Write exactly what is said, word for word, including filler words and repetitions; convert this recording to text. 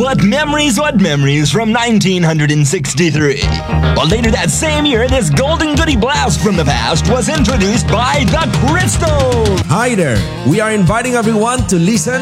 What memories, what memories from nineteen sixty-three. Well, later that same year, this golden goodie blast from the past was introduced by the Crystals. Hi there! We are inviting everyone to listen